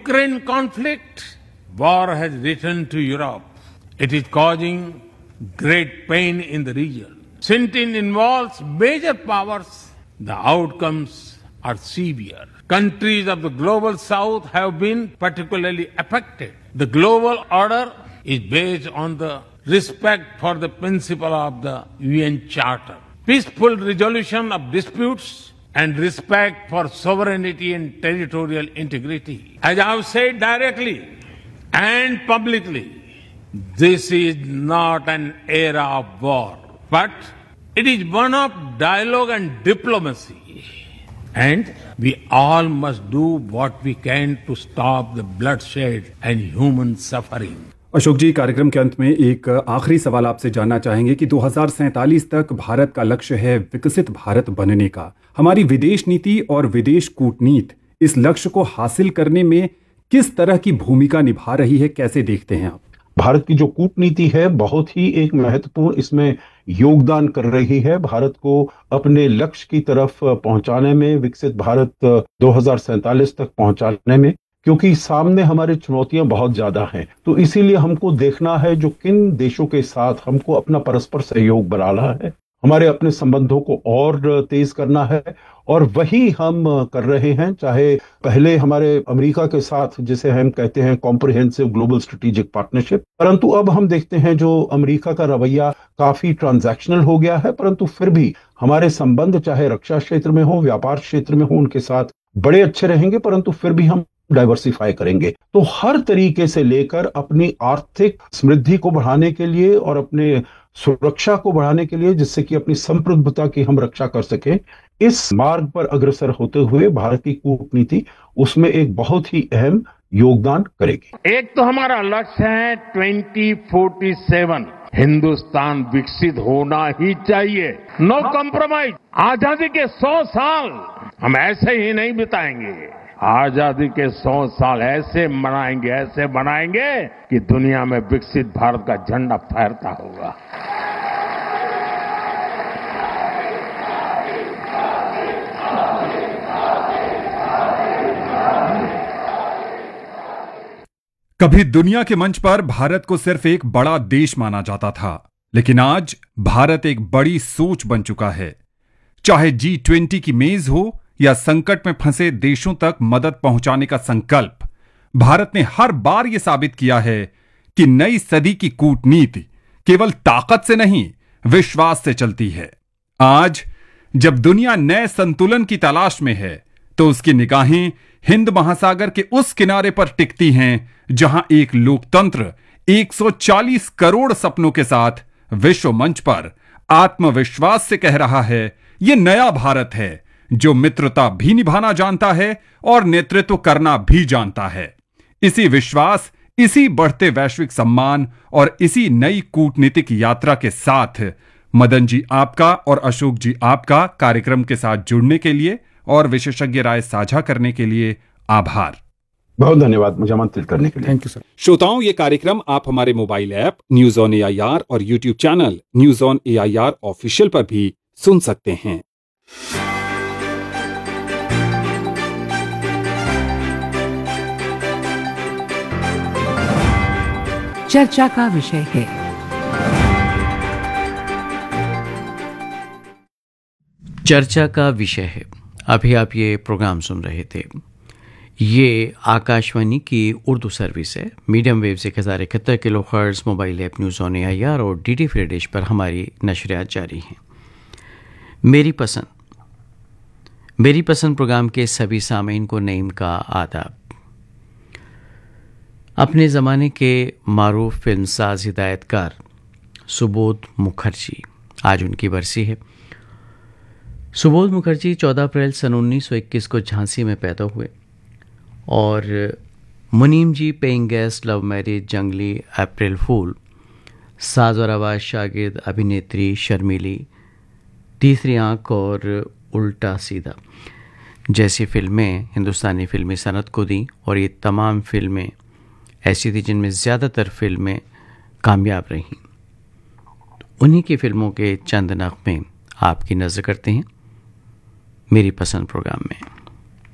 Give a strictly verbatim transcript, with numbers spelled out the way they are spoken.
Ukraine conflict, war has returned to Europe. It is causing great pain in the region. Since it involves major powers, the outcomes are severe. Countries of the global south have been particularly affected. The global order is based on the respect for the principle of the U N Charter, peaceful resolution of disputes, and respect for sovereignty and territorial integrity. As I have said directly and publicly, this is not an era of war, but it is one of dialogue and diplomacy. And we all must do what we can to stop the bloodshed and human suffering. Ashok जी, कार्यक्रम के अंत में एक आखिरी सवाल आपसे जानना चाहेंगे कि दो हज़ार सैंतालीस तक भारत का लक्ष्य है विकसित भारत बनने का। हमारी विदेश नीति और विदेश कूटनीति इस लक्ष्य को हासिल करने में किस तरह की भूमिका निभा रही है, कैसे देखते हैं आप? भारत की जो कूटनीति है बहुत ही एक महत्वपूर्ण इसमें योगदान कर रही है भारत को अपने लक्ष्य की तरफ पहुंचाने में, विकसित भारत दो हज़ार सैंतालीस तक पहुंचाने में, क्योंकि सामने हमारी चुनौतियां बहुत ज्यादा हैं। तो इसीलिए हमको देखना है जो किन देशों के साथ हमको अपना परस्पर सहयोग बनाना है, हमारे अपने संबंधों को और तेज करना है, और वही हम कर रहे हैं। चाहे पहले हमारे अमेरिका के साथ जिसे हम कहते हैं कॉम्प्रिहेंसिव ग्लोबल स्ट्रेटेजिक पार्टनरशिप, परंतु अब हम देखते हैं जो अमेरिका का रवैया काफी ट्रांजैक्शनल हो गया है, परंतु फिर भी हमारे संबंध चाहे रक्षा क्षेत्र में हो, व्यापार क्षेत्र में हो, उनके साथ बड़े अच्छे रहेंगे, परंतु फिर भी हम डाइवर्सिफाई करेंगे। तो हर तरीके से लेकर अपनी आर्थिक समृद्धि को बढ़ाने के लिए और अपने सुरक्षा को बढ़ाने के लिए, जिससे कि अपनी संप्रभुता की हम रक्षा कर सकें, इस मार्ग पर अग्रसर होते हुए भारत की कूटनीति उसमें एक बहुत ही अहम योगदान करेगी। एक तो हमारा लक्ष्य है ट्वेंटी फोर्टी सेवन, हिंदुस्तान विकसित होना ही चाहिए, नो कॉम्प्रोमाइज। आजादी के सौ साल हम ऐसे ही नहीं बिताएंगे, आजादी के सौ साल ऐसे मनाएंगे, ऐसे मनाएंगे कि दुनिया में विकसित भारत का झंडा फहरता होगा। कभी दुनिया के मंच पर भारत को सिर्फ एक बड़ा देश माना जाता था, लेकिन आज भारत एक बड़ी सोच बन चुका है। चाहे जी ट्वेंटी की मेज हो या संकट में फंसे देशों तक मदद पहुंचाने का संकल्प, भारत ने हर बार यह साबित किया है कि नई सदी की कूटनीति केवल ताकत से नहीं, विश्वास से चलती है। आज जब दुनिया नए संतुलन की तलाश में है, तो उसकी निगाहें हिंद महासागर के उस किनारे पर टिकती हैं जहां एक लोकतंत्र एक सौ चालीस करोड़ सपनों के साथ विश्व मंच पर आत्मविश्वास से कह रहा है, यह नया भारत है जो मित्रता भी निभाना जानता है और नेतृत्व करना भी जानता है। इसी विश्वास, इसी बढ़ते वैश्विक सम्मान और इसी नई कूटनीतिक यात्रा के साथ मदन जी आपका और अशोक जी आपका कार्यक्रम के साथ जुड़ने के लिए और विशेषज्ञ राय साझा करने के लिए आभार। बहुत धन्यवाद मुझे आमंत्रित करने के लिए। Thank you sir. श्रोताओं, ये कार्यक्रम आप हमारे mobile app news on A I R और YouTube channel news on A I R official पर भी सुन सकते हैं। चर्चा का विषय है। चर्चा का विषय है। अभी आप ये प्रोग्राम सुन रहे थे। ये आकाशवाणी की उर्दू सर्विस है। मीडियम वेव से एक हज़ार इकहत्तर kilo hertz, mobile app news on A I R और डी डी फ्री डिश पर हमारी नशरियात जारी हैं। मेरी पसंद मेरी पसंद प्रोग्राम के सभी सामीन को नईम का आदाब। अपने ज़माने के मारूफ फिल्मसाज हिदायतकार सुबोध मुखर्जी, आज उनकी बरसी है। सुबोध मुखर्जी चौदह अप्रैल सन उन्नीस सौ इक्कीस को झांसी में पैदा हुए और मुनीम जी, पेइंग गेस्ट, लव मैरिज, जंगली, अप्रैल फूल, साज और आवाज़ शागिर्द, अभिनेत्री, शर्मीली, तीसरी आंख और उल्टा सीधा जैसी फिल्में हिंदुस्तानी फिल्मी सनत को दी, और ये तमाम फिल्में ऐसी थी जिनमें ज़्यादातर फिल्में कामयाब रहीं। उन्हीं की फिल्मों के चंद नग़मे आपकी नज़र करते हैं मेरी पसंद प्रोग्राम में।